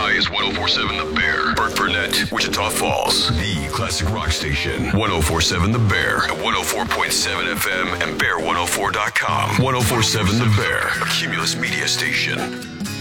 Nearby is 1047 The Bear. Burt Burnett, Wichita Falls. The classic rock station. 1047 The Bear. At 104.7 FM and Bear104.com. 1047 The Bear. A Cumulus media station.